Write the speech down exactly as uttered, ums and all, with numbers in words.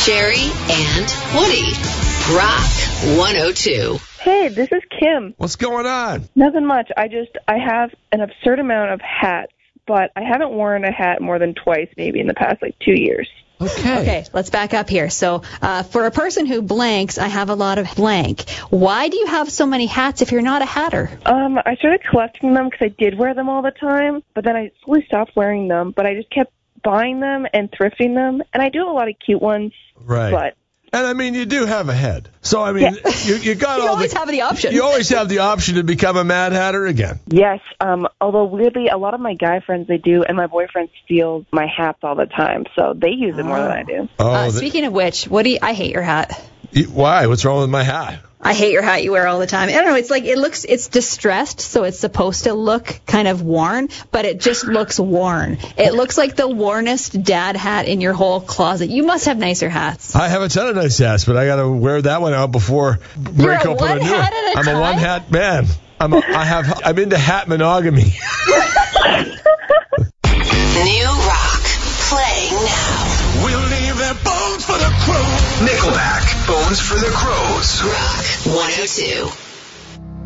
Sherry and Woody. Rock one oh two. Hey, this is Kim. What's going on? Nothing much. I just, I have an absurd amount of hats, but I haven't worn a hat more than twice maybe in the past, like, two years. Okay. Okay, let's back up here. So uh, for a person who blanks, I have a lot of blank. Why do you have so many hats if you're not a hatter? Um, I started collecting them because I did wear them all the time, but then I slowly stopped wearing them, but I just kept buying them and thrifting them, and I do have a lot of cute ones. Right. But And, I mean, you do have a head. So, I mean, Yeah. you, you got You all always the... have the option. You always have the option to become a Mad Hatter again. yes, um, although weirdly, a lot of my guy friends, they do, and my boyfriend steals my hats all the time, so they use it more than I do. Oh, Uh, th- speaking of which, Woody, I hate your hat. why? What's wrong with my hat? I hate your hat you wear all the time. I don't know, it's like, it looks, it's distressed, so it's supposed to look kind of worn, but it just looks worn. It looks like the wornest dad hat in your whole closet. You must have nicer hats. I have a ton of nice hats, but I got to wear that one out before break a open a one new hat one. at a I'm time? a one hat man. I'm a, I have I'm into hat monogamy. New rock. Playing now. We'll leave their bones for the crows. Nickelback, Bones for the Crows. Rock one oh two.